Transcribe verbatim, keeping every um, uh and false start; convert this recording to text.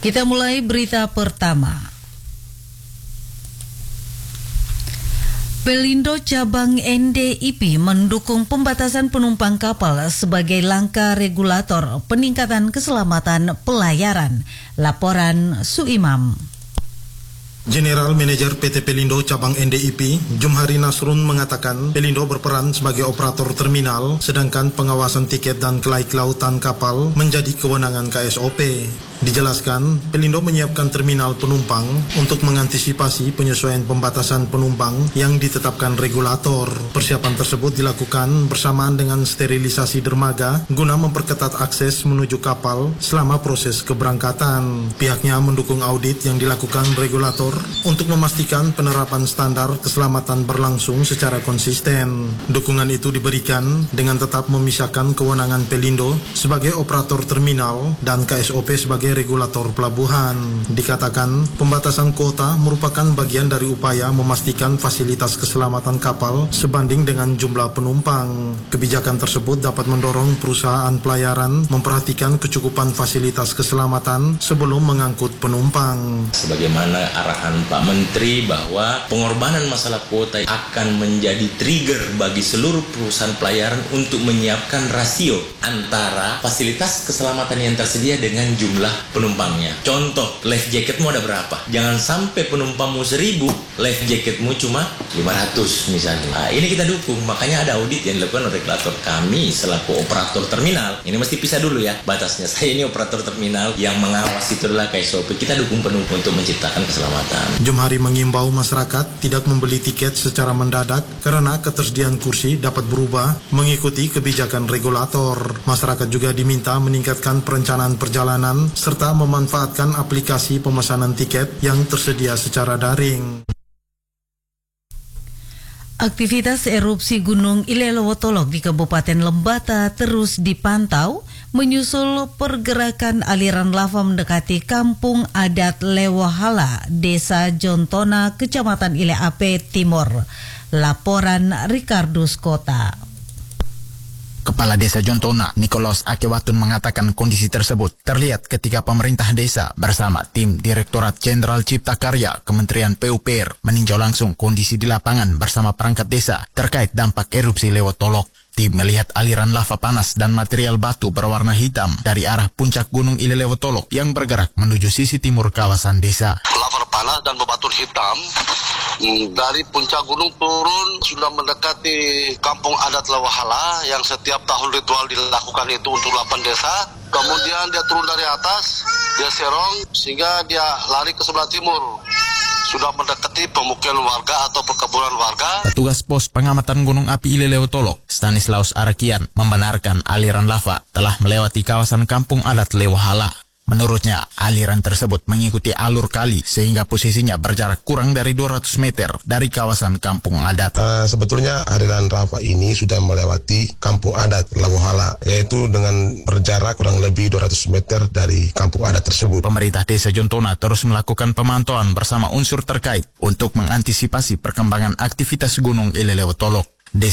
Kita mulai berita pertama. Pelindo Cabang N D I P mendukung pembatasan penumpang kapal sebagai langkah regulator peningkatan keselamatan pelayaran. Laporan Suimam. General Manager P T Pelindo Cabang N D I P, Jumhari Nasrun mengatakan Pelindo berperan sebagai operator terminal, sedangkan pengawasan tiket dan kelai kelautan kapal menjadi kewenangan K S O P. Dijelaskan, Pelindo menyiapkan terminal penumpang untuk mengantisipasi penyesuaian pembatasan penumpang yang ditetapkan regulator. Persiapan tersebut dilakukan bersamaan dengan sterilisasi dermaga guna memperketat akses menuju kapal selama proses keberangkatan. Pihaknya mendukung audit yang dilakukan regulator untuk memastikan penerapan standar keselamatan berlangsung secara konsisten. Dukungan itu diberikan dengan tetap memisahkan kewenangan Pelindo sebagai operator terminal dan K S O P sebagai regulator pelabuhan. Dikatakan, pembatasan kuota merupakan bagian dari upaya memastikan fasilitas keselamatan kapal sebanding dengan jumlah penumpang. Kebijakan tersebut dapat mendorong perusahaan pelayaran memperhatikan kecukupan fasilitas keselamatan sebelum mengangkut penumpang. Sebagaimana arahan Pak Menteri bahwa pengorbanan masalah kuota akan menjadi trigger bagi seluruh perusahaan pelayaran untuk menyiapkan rasio antara fasilitas keselamatan yang tersedia dengan jumlah penumpangnya. Contoh, life jacketmu ada berapa? Jangan sampai penumpangmu seribu, life jacketmu cuma lima ratus misalnya. Nah, ini kita dukung, makanya ada audit yang dilakukan oleh regulator. Kami selaku operator terminal, ini mesti pisah dulu ya batasnya. Saya ini operator terminal, yang mengawasi itu adalah K S O P. Kita dukung penuh untuk menciptakan keselamatan. Jumhari mengimbau masyarakat tidak membeli tiket secara mendadak karena ketersediaan kursi dapat berubah mengikuti kebijakan regulator. Masyarakat juga diminta meningkatkan perencanaan perjalanan serta memanfaatkan aplikasi pemesanan tiket yang tersedia secara daring. Aktivitas erupsi Gunung Ilelewotolok di Kabupaten Lembata terus dipantau menyusul pergerakan aliran lava mendekati kampung adat Lewohala, Desa Jontona, Kecamatan Ile Ape Timur. Laporan Ricardus Kota. Kepala Desa Jontona, Nicholas Akewatun mengatakan kondisi tersebut terlihat ketika pemerintah desa bersama tim Direktorat Jenderal Cipta Karya Kementerian P U P R meninjau langsung kondisi di lapangan bersama perangkat desa terkait dampak erupsi Lewotolok. Tim melihat aliran lava panas dan material batu berwarna hitam dari arah puncak Gunung Ilelewotolok yang bergerak menuju sisi timur kawasan desa. Lava panas dan bebatuan hitam dari puncak gunung turun sudah mendekati kampung adat Lewohala yang setiap tahun ritual dilakukan itu untuk delapan desa. Kemudian dia turun dari atas, dia serong sehingga dia lari ke sebelah timur. Sudah mendekati pemukiman warga atau perkebunan warga. Petugas pos pengamatan Gunung Api Ilelewotolok, Stanislaus Arakian, membenarkan aliran lava telah melewati kawasan kampung adat Lewohala. Menurutnya, aliran tersebut mengikuti alur kali sehingga posisinya berjarak kurang dari dua ratus meter dari kawasan kampung adat. Uh, sebetulnya aliran lava ini sudah melewati kampung adat Lewohala, yaitu dengan berjarak kurang lebih dua ratus meter dari kampung adat tersebut. Pemerintah Desa Jontona terus melakukan pemantauan bersama unsur terkait untuk mengantisipasi perkembangan aktivitas Gunung Ilelewotolok.